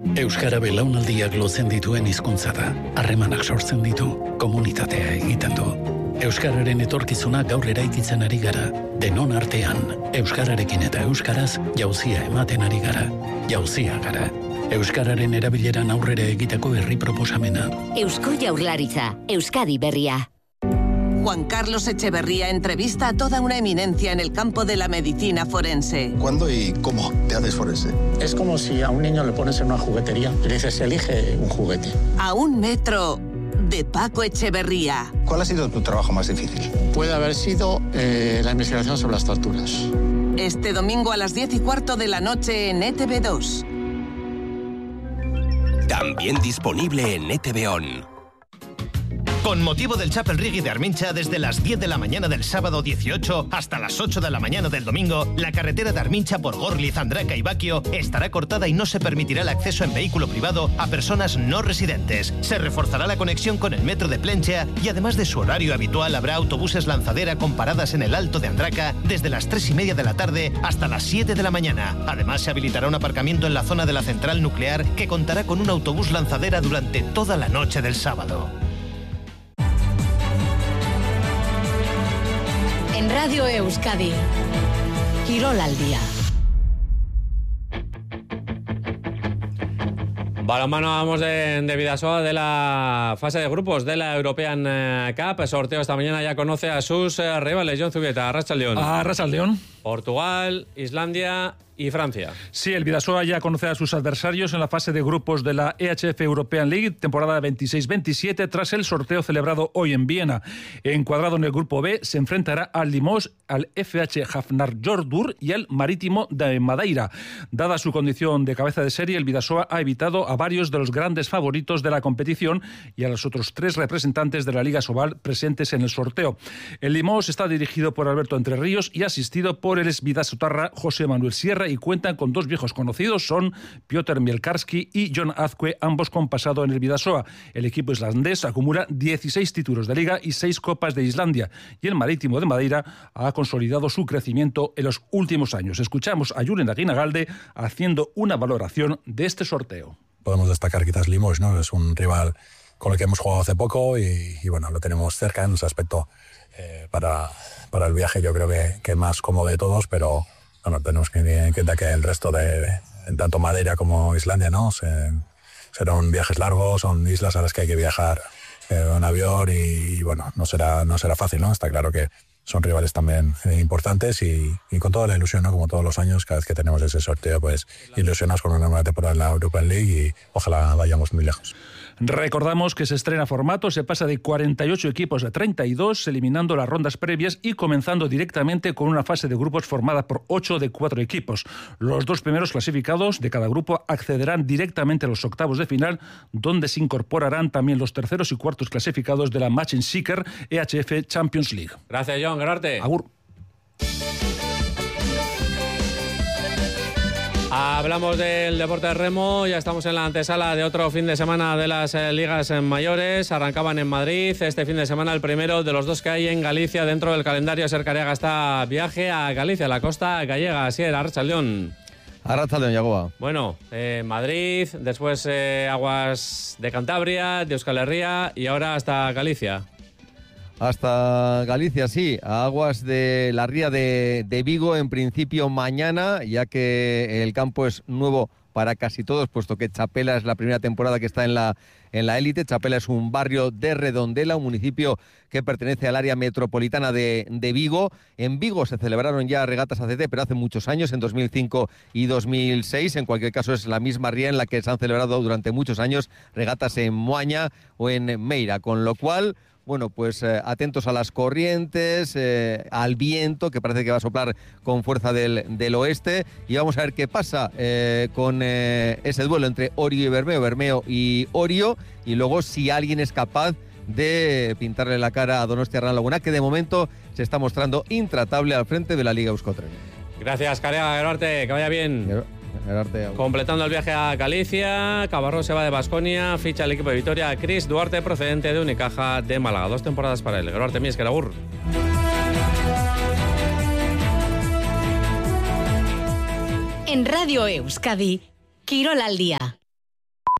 Euskara belaunaldiak lotzen dituen hizkuntza da. Harremanak sortzen ditu, komunitatea egiten du. Euskararen etorkizuna gaur eraikitzen ari gara. Denon artean, euskararekin eta euskaraz jauzia ematen ari gara. Jauzia gara. Euskararen erabileran aurrera egiteko herri proposamena. Eusko Jaurlaritza, Euskadi Berria. Juan Carlos Echeverría entrevista a toda una eminencia en el campo de la medicina forense. ¿Cuándo y cómo te haces forense? Es como si a un niño le pones en una juguetería y le dices, elige un juguete. A un metro de Paco Echeverría. ¿Cuál ha sido tu trabajo más difícil? Puede haber sido la investigación sobre las torturas. Este domingo a las 10:15 de la noche en ETV2. También disponible en ETV On. Con motivo del Chapel Reggae de Armincha, desde las 10 de la mañana del sábado 18 hasta las 8 de la mañana del domingo, la carretera de Armincha por Gorliz, Andraca y Baquio estará cortada y no se permitirá el acceso en vehículo privado a personas no residentes. Se reforzará la conexión con el metro de Plenchea y además de su horario habitual habrá autobuses lanzadera con paradas en el Alto de Andraca desde las 3:30 de la tarde hasta las 7 de la mañana. Además se habilitará un aparcamiento en la zona de la central nuclear que contará con un autobús lanzadera durante toda la noche del sábado. En Radio Euskadi, Quirol al día. Balonmano, vamos de Bidasoa, de la fase de grupos de la European Cup. Sorteo esta mañana, ya conoce a sus rivales. John Zubieta, Arratsaldeon. Arratsaldeon. Portugal, Islandia y Francia. Sí, el Bidasoa ya conoce a sus adversarios en la fase de grupos de la EHF European League, temporada 26-27, tras el sorteo celebrado hoy en Viena. Encuadrado en el grupo B, se enfrentará al Limos, al FH Hafnarfjordur y al Marítimo de Madeira. Dada su condición de cabeza de serie, el Bidasoa ha evitado a varios de los grandes favoritos de la competición y a los otros 3 representantes de la Liga Sobal presentes en el sorteo. El Limos está dirigido por Alberto Entre Ríos y asistido por el exbidasotarra José Manuel Sierra, y cuentan con 2 viejos conocidos, son Piotr Mielkarski y John Azcue, ambos con pasado en el Bidasoa. El equipo islandés acumula 16 títulos de Liga y 6 Copas de Islandia, y el Marítimo de Madeira ha consolidado su crecimiento en los últimos años. Escuchamos a Julen Aguinagalde haciendo una valoración de este sorteo. Podemos destacar quizás Limos, ¿no? Es un rival con el que hemos jugado hace poco y bueno, lo tenemos cerca en ese aspecto para el viaje. Yo creo que más cómodo de todos, pero bueno, tenemos que tener en cuenta que el resto tanto Madeira como Islandia, ¿no? Serán viajes largos, son islas a las que hay que viajar en avión y bueno, no será fácil, ¿no? Está claro que son rivales también importantes y con toda la ilusión, ¿no? Como todos los años, cada vez que tenemos ese sorteo, pues ilusionados con una nueva temporada en la European League y ojalá vayamos muy lejos. Recordamos que se estrena formato, se pasa de 48 equipos a 32, eliminando las rondas previas y comenzando directamente con una fase de grupos formada por 8 de 4 equipos. Los 2 primeros clasificados de cada grupo accederán directamente a los octavos de final, donde se incorporarán también los terceros y cuartos clasificados de la Matching Seeker EHF Champions League. Gracias, John. Gerarte. Agur. Hablamos del deporte de remo, ya estamos en la antesala de otro fin de semana de las ligas mayores. Arrancaban en Madrid, este fin de semana el primero de los 2 que hay en Galicia. Dentro del calendario Ser Cariaga está viaje a Galicia, a la costa gallega. Así era, Arratsaldeon. Arratsaldeon, Yagoba. Bueno, Madrid, después aguas de Cantabria, de Euskal Herria y ahora hasta Galicia. Hasta Galicia, sí, a aguas de la ría de Vigo, en principio mañana, ya que el campo es nuevo para casi todos, puesto que Chapela es la primera temporada que está en la élite. Chapela es un barrio de Redondela, un municipio que pertenece al área metropolitana de Vigo. En Vigo se celebraron ya regatas ACT, pero hace muchos años, en 2005 y 2006. En cualquier caso, es la misma ría en la que se han celebrado durante muchos años regatas en Moaña o en Meira, con lo cual, bueno, pues atentos a las corrientes, al viento, que parece que va a soplar con fuerza del oeste, y vamos a ver qué pasa con ese duelo entre Orio y Bermeo, Bermeo y Orio, y luego si alguien es capaz de pintarle la cara a Donostia-Gran Laguna, que de momento se está mostrando intratable al frente de la Liga Euskotren. Gracias, Cariaga, Gerarte, que vaya bien. Completando el viaje a Galicia, Cabarrós se va de Baskonia, ficha el equipo de Vitoria Chris Duarte, procedente de Unicaja de Málaga. 2 temporadas para él. Gerarte Miesker, agur. En Radio Euskadi, Quirol al día.